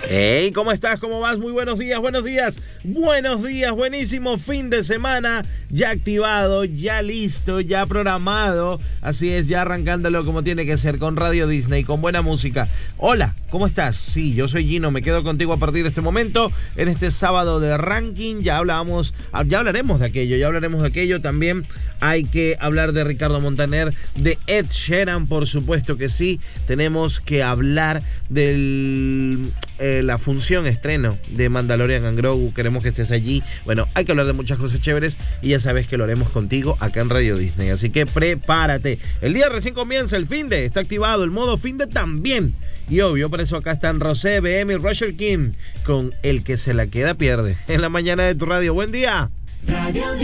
Hey, ¿cómo estás? ¿Cómo vas? Muy buenos días, buenos días. Buenos días, buenísimo fin de semana. Ya activado, ya listo, ya programado. Así es, ya arrancándolo como tiene que ser, con Radio Disney, con buena música. Hola, ¿cómo estás? Sí, yo soy Gino, me quedo contigo a partir de este momento. En este sábado de ranking ya hablaremos de aquello. También hay que hablar de Ricardo Montaner, de Ed Sheeran, por supuesto que sí. Tenemos que hablar del la función estreno de Mandalorian and Grogu. Queremos que estés allí. Bueno, hay que hablar de muchas cosas chéveres y ya sabes que lo haremos contigo acá en Radio Disney, así que prepárate. El día recién comienza, el finde está activado, el modo finde también, y obvio, por eso acá están Rosé, BM y Roger King con El que se la queda pierde en la mañana de tu radio. Buen día. Radio